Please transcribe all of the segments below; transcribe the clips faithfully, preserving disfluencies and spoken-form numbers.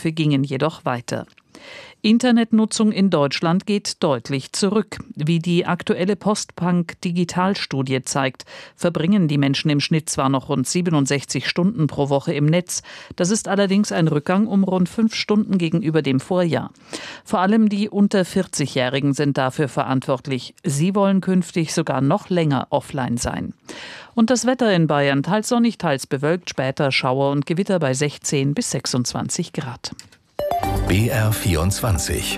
Kämpfe gingen jedoch weiter. Internetnutzung in Deutschland geht deutlich zurück. Wie die aktuelle Postbank-Digitalstudie zeigt, verbringen die Menschen im Schnitt zwar noch rund siebenundsechzig Stunden pro Woche im Netz. Das ist allerdings ein Rückgang um rund fünf Stunden gegenüber dem Vorjahr. Vor allem die unter vierzig-Jährigen sind dafür verantwortlich. Sie wollen künftig sogar noch länger offline sein. Und das Wetter in Bayern, teils sonnig, teils bewölkt, später Schauer und Gewitter bei sechzehn bis sechsundzwanzig Grad. B R vierundzwanzig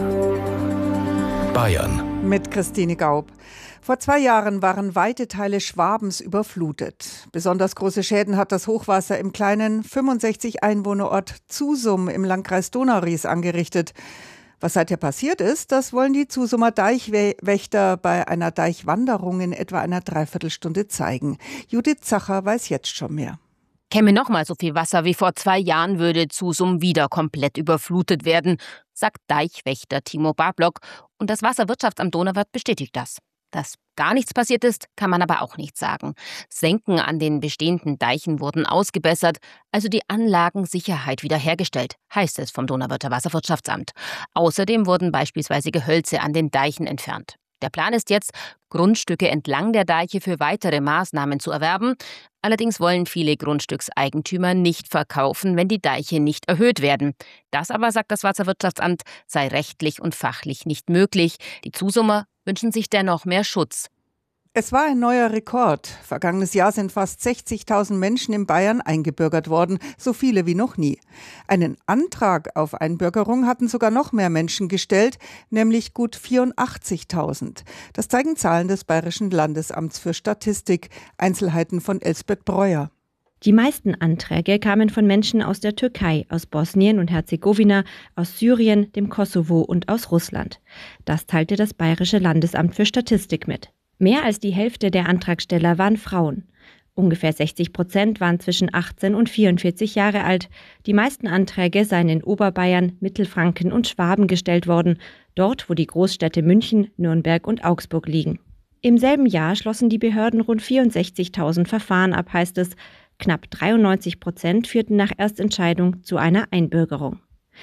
Bayern mit Christine Gaub. Vor zwei Jahren waren weite Teile Schwabens überflutet. Besonders große Schäden hat das Hochwasser im kleinen fünfundsechzig Einwohnerort Zusum im Landkreis Donauries angerichtet. Was seither passiert ist, das wollen die Zusumer Deichwächter bei einer Deichwanderung in etwa einer Dreiviertelstunde zeigen. Judith Zacher weiß jetzt schon mehr. Käme noch mal so viel Wasser wie vor zwei Jahren, würde Zusum wieder komplett überflutet werden, sagt Deichwächter Timo Bablock. Und das Wasserwirtschaftsamt Donauwörth bestätigt das. Dass gar nichts passiert ist, kann man aber auch nicht sagen. Senken an den bestehenden Deichen wurden ausgebessert, also die Anlagensicherheit wiederhergestellt, heißt es vom Donauwörther Wasserwirtschaftsamt. Außerdem wurden beispielsweise Gehölze an den Deichen entfernt. Der Plan ist jetzt, Grundstücke entlang der Deiche für weitere Maßnahmen zu erwerben. Allerdings wollen viele Grundstückseigentümer nicht verkaufen, wenn die Deiche nicht erhöht werden. Das aber, sagt das Wasserwirtschaftsamt, sei rechtlich und fachlich nicht möglich. Die Zusumer wünschen sich dennoch mehr Schutz. Es war ein neuer Rekord. Vergangenes Jahr sind fast sechzigtausend Menschen in Bayern eingebürgert worden, so viele wie noch nie. Einen Antrag auf Einbürgerung hatten sogar noch mehr Menschen gestellt, nämlich gut vierundachtzigtausend. Das zeigen Zahlen des Bayerischen Landesamts für Statistik. Einzelheiten von Elsbeth Breuer. Die meisten Anträge kamen von Menschen aus der Türkei, aus Bosnien und Herzegowina, aus Syrien, dem Kosovo und aus Russland. Das teilte das Bayerische Landesamt für Statistik mit. Mehr als die Hälfte der Antragsteller waren Frauen. Ungefähr sechzig Prozent waren zwischen achtzehn und vierundvierzig Jahre alt. Die meisten Anträge seien in Oberbayern, Mittelfranken und Schwaben gestellt worden, dort, wo die Großstädte München, Nürnberg und Augsburg liegen. Im selben Jahr schlossen die Behörden rund vierundsechzigtausend Verfahren ab, heißt es. Knapp dreiundneunzig Prozent führten nach Erstentscheidung zu einer Einbürgerung.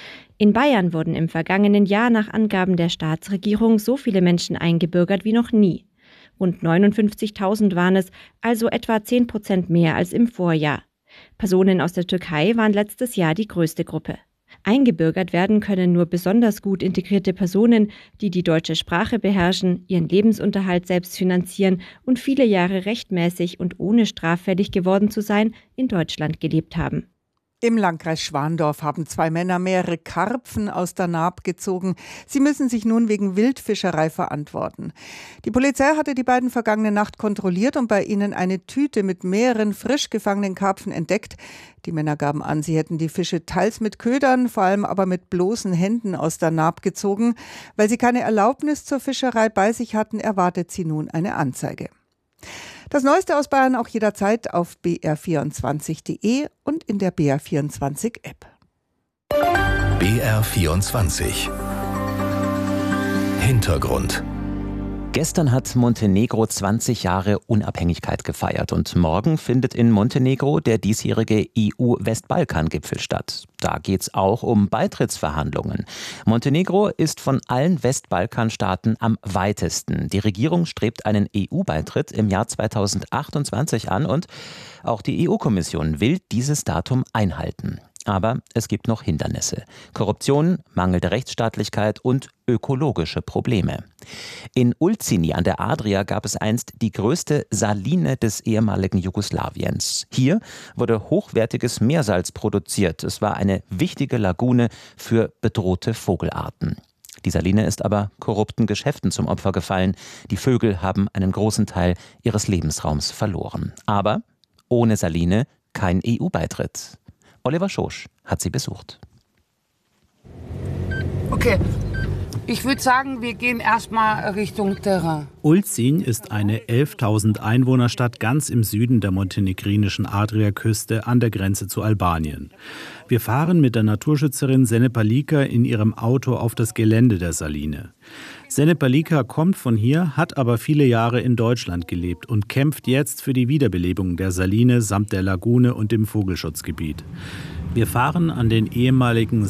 In Bayern wurden im vergangenen Jahr nach Angaben der Staatsregierung so viele Menschen eingebürgert wie noch nie. Rund neunundfünfzigtausend waren es, also etwa zehn Prozent mehr als im Vorjahr. Personen aus der Türkei waren letztes Jahr die größte Gruppe. Eingebürgert werden können nur besonders gut integrierte Personen, die die deutsche Sprache beherrschen, ihren Lebensunterhalt selbst finanzieren und viele Jahre rechtmäßig und ohne straffällig geworden zu sein, in Deutschland gelebt haben. Im Landkreis Schwandorf haben zwei Männer mehrere Karpfen aus der Naab gezogen. Sie müssen sich nun wegen Wildfischerei verantworten. Die Polizei hatte die beiden vergangene Nacht kontrolliert und bei ihnen eine Tüte mit mehreren frisch gefangenen Karpfen entdeckt. Die Männer gaben an, sie hätten die Fische teils mit Ködern, vor allem aber mit bloßen Händen aus der Naab gezogen. Weil sie keine Erlaubnis zur Fischerei bei sich hatten, erwartet sie nun eine Anzeige. Das Neueste aus Bayern auch jederzeit auf b r vierundzwanzig punkt d e und in der B R vierundzwanzig App. B R vierundzwanzig Hintergrund. Gestern hat Montenegro zwanzig Jahre Unabhängigkeit gefeiert und morgen findet in Montenegro der diesjährige E U-Westbalkan-Gipfel statt. Da geht's auch um Beitrittsverhandlungen. Montenegro ist von allen Westbalkanstaaten am weitesten. Die Regierung strebt einen E U-Beitritt im Jahr zweitausendachtundzwanzig an und auch die E U-Kommission will dieses Datum einhalten. Aber es gibt noch Hindernisse. Korruption, mangelnde Rechtsstaatlichkeit und ökologische Probleme. In Ulcini an der Adria gab es einst die größte Saline des ehemaligen Jugoslawiens. Hier wurde hochwertiges Meersalz produziert. Es war eine wichtige Lagune für bedrohte Vogelarten. Die Saline ist aber korrupten Geschäften zum Opfer gefallen. Die Vögel haben einen großen Teil ihres Lebensraums verloren. Aber ohne Saline kein E U-Beitritt. Oliver Schosch hat sie besucht. Okay, ich würde sagen, wir gehen erstmal Richtung Terrain. Ulcin ist eine elftausend Einwohnerstadt ganz im Süden der montenegrinischen Adriaküste an der Grenze zu Albanien. Wir fahren mit der Naturschützerin Sene Palika in ihrem Auto auf das Gelände der Saline. Sene Palika kommt von hier, hat aber viele Jahre in Deutschland gelebt und kämpft jetzt für die Wiederbelebung der Saline samt der Lagune und dem Vogelschutzgebiet. Wir fahren an den ehemaligen